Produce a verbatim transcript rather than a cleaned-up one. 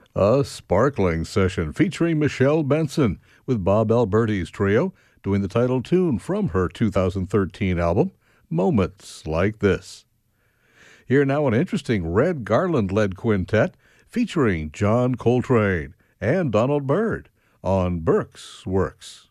A sparkling session featuring Michelle Benson with Bob Alberti's trio doing the title tune from her two thousand thirteen album, Moments Like This. Here now an interesting Red Garland-led quintet featuring John Coltrane and Donald Byrd on Burke's Works.